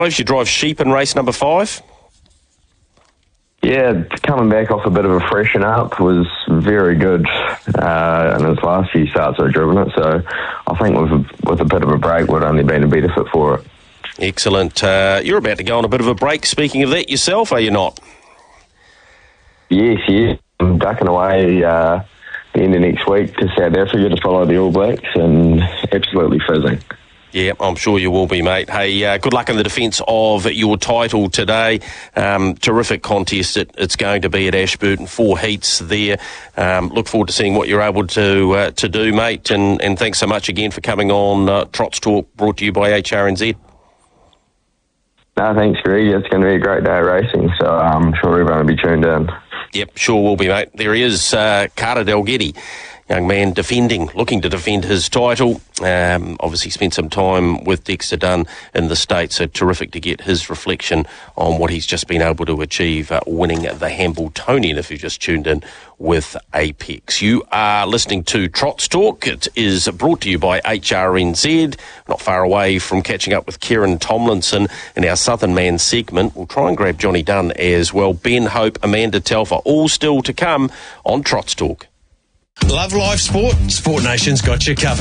You drive Sheep in race number 5. Yeah, coming back off a bit of a freshen up was very good in his last few starts I've driven it, so I think with a bit of a break would only been a benefit for it. Excellent. You're about to go on a bit of a break, speaking of that yourself, are you not? Yes. I'm ducking away the end of next week to South Africa to follow the All Blacks, and absolutely fizzing. Yeah, I'm sure you will be, mate. Hey, good luck in the defence of your title today. Terrific contest it's going to be at Ashburton. 4 heats there. Look forward to seeing what you're able to do, mate. And thanks so much again for coming on Trots Talk, brought to you by HRNZ. No, thanks, Greg. It's going to be a great day of racing, so I'm sure everyone will be tuned in. Yep, sure will be, mate. There he is, Carter Dalgety. Young man looking to defend his title. Obviously spent some time with Dexter Dunn in the States, so terrific to get his reflection on what he's just been able to achieve, winning the Hambletonian, if you've just tuned in with Apex. You are listening to Trots Talk. It is brought to you by HRNZ. Not far away from catching up with Kieran Tomlinson in our Southern Man segment. We'll try and grab Johnny Dunn as well. Ben Hope, Amanda Telfer, all still to come on Trots Talk. Love live sport? Sport Nation's got you covered.